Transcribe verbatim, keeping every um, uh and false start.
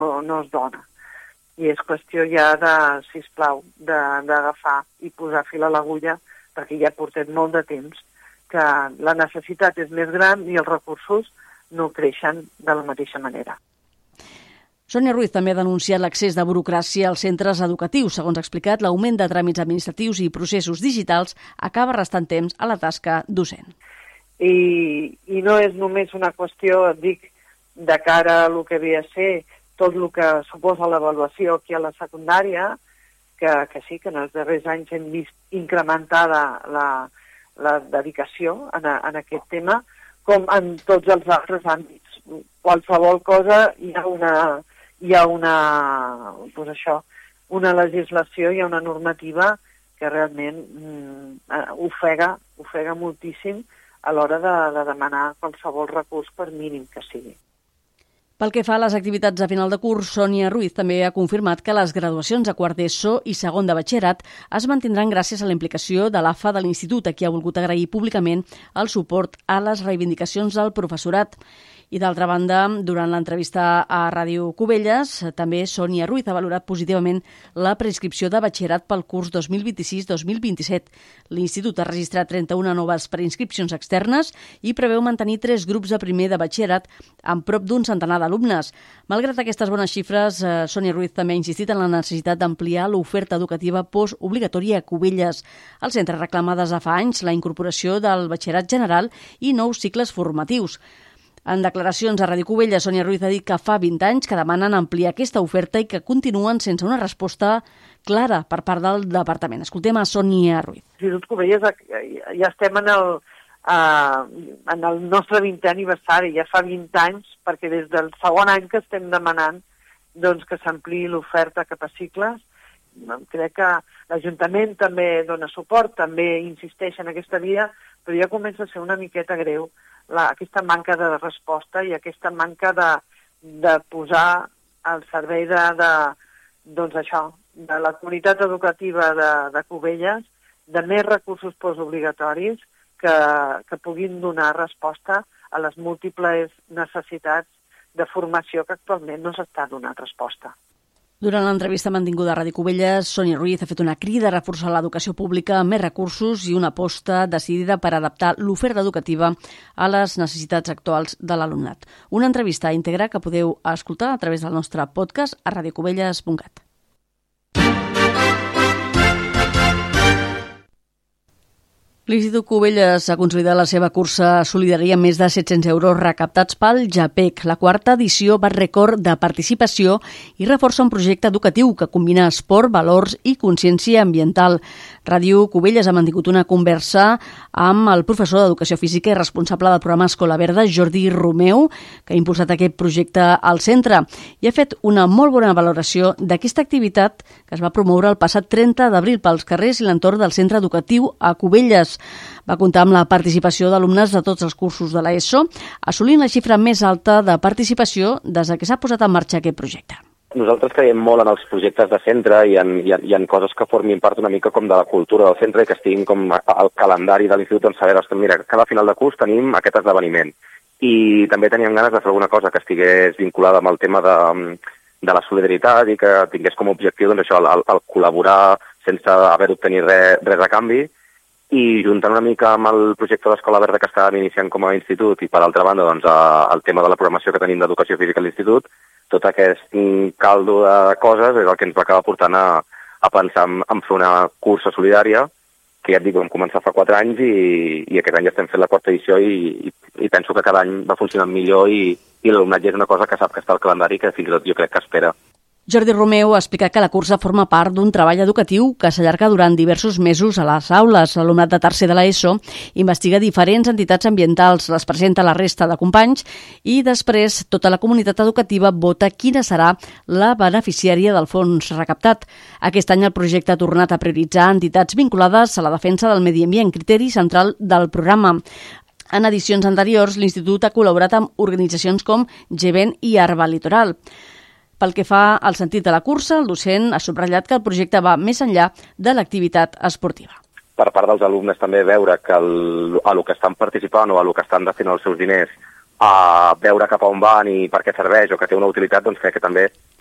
no, no es dona. I és qüestió ja de, sisplau, d'agafar i posar fil a l'agulla, perquè ja portem molt de temps que la necessitat és més gran i els recursos no creixen de la mateixa manera. Sònia Ruiz també ha denunciat l'accés de burocràcia als centres educatius. Segons ha explicat, l'augment de tràmits administratius i processos digitals acaba restant temps a la tasca docent. I, i no és només una qüestió, dic, de cara a el que ve a ser tot el que suposa l'avaluació aquí a la secundària, que, que sí, que en els darrers anys hem vist incrementada la, la dedicació en, a, en aquest tema, com en tots els altres àmbits. Qualsevol cosa hi ha una, hi ha una, doncs això, una legislació, hi ha una normativa que realment mm, ofega, ofega moltíssim a l'hora de, de demanar qualsevol recurs per mínim que sigui. Pel que fa a les activitats de final de curs, Sònia Ruiz també ha confirmat que les graduacions de quart d'ESO i segon de batxillerat es mantindran gràcies a la implicació de l'A F A de l'Institut, a qui ha volgut agrair públicament el suport a les reivindicacions del professorat. I d'altra banda, durant l'entrevista a Ràdio Cubelles, també Sònia Ruiz ha valorat positivament la preinscripció de batxillerat pel curs dos mil vint-i-sis dos mil vint-i-set. L'Institut ha registrat trenta-una noves preinscripcions externes i preveu mantenir tres grups de primer de batxillerat amb prop d'un centenar d'alumnes. Malgrat aquestes bones xifres, Sònia Ruiz també ha insistit en la necessitat d'ampliar l'oferta educativa postobligatòria a Cubelles. El centre reclama des de fa anys la incorporació del batxillerat general i nous cicles formatius. En declaracions a Ràdio Cubelles, Sònia Ruiz ha dit que fa vint anys que demanen ampliar aquesta oferta i que continuen sense una resposta clara per part del departament. Escoltem a Sònia Ruiz. L'Institut Cubelles ja estem en el, uh, en el nostre vintè aniversari, ja fa vint anys, perquè des del segon any que estem demanant doncs, que s'ampliï l'oferta cap a cicles. Crec que l'Ajuntament també dona suport, també insisteix en aquesta via, però ja comença a ser una miqueta greu La, aquesta manca de resposta i aquesta manca de, de posar al servei de, de, doncs això, de la comunitat educativa de, de Cubelles de més recursos postobligatoris que, que puguin donar resposta a les múltiples necessitats de formació que actualment no s'està donant resposta. Durant l'entrevista mantinguda a Ràdio Cubelles, Sònia Ruiz ha fet una crida a reforçar l'educació pública amb més recursos i una aposta decidida per adaptar l'oferta educativa a les necessitats actuals de l'alumnat. Una entrevista íntegra que podeu escoltar a través del nostre podcast a radiocubelles punt cat. L'Institut Cubelles ha consolidat la seva cursa solidària amb més de set-cents euros recaptats pel JAPEC. La quarta edició va rècord de participació i reforça un projecte educatiu que combina esport, valors i consciència ambiental. Ràdio Cubelles ha mantingut una conversa amb el professor d'Educació Física i responsable del programa Escola Verda, Jordi Romeu, que ha impulsat aquest projecte al centre i ha fet una molt bona valoració d'aquesta activitat que es va promoure el passat trenta d'abril pels carrers i l'entorn del centre educatiu a Cubelles. Va comptar amb la participació d'alumnes de tots els cursos de l'ESO, assolint la xifra més alta de participació des que s'ha posat en marxa aquest projecte. Nosaltres creiem molt en els projectes de centre i en, i en, i en coses que formin part una mica com de la cultura del centre i que estiguin com al calendari de l'institut on saber, que mira, cada final de curs tenim aquest esdeveniment. I també teníem ganes de fer alguna cosa que estigués vinculada amb el tema de, de la solidaritat i que tingués com a objectiu doncs, això, el, el col·laborar sense haver d'obtenir res, res a canvi. I juntant una mica amb el projecte d'Escola Verda que estàvem iniciant com a institut i, per altra banda, doncs, el tema de la programació que tenim d'educació física a l'institut, tot aquest caldo de coses és el que ens va acabar portant a, a pensar en, en fer una cursa solidària, que ja et dic, vam començar fa quatre anys i, i aquest any ja estem fent la quarta edició i, i, i penso que cada any va funcionant millor i, i l'alumnat ja és una cosa que sap que està al calendari que fins i tot jo crec que espera. Jordi Romeu ha explicat que la cursa forma part d'un treball educatiu que s'allarga durant diversos mesos a les aules. L'alumnat de tercer de l'ESO investiga diferents entitats ambientals, les presenta a la resta de companys i després tota la comunitat educativa vota quina serà la beneficiària del fons recaptat. Aquest any el projecte ha tornat a prioritzar entitats vinculades a la defensa del medi ambient, criteri central del programa. En edicions anteriors, l'Institut ha col·laborat amb organitzacions com Gevent i Arba Litoral. Pel que fa al sentit de la cursa, el docent ha subratllat que el projecte va més enllà de l'activitat esportiva. Per part dels alumnes també veure que el, a lo que estan participant o a lo que estan destinant els seus diners a veure cap a on van i per què serveix o que té una utilitat, doncs crec que també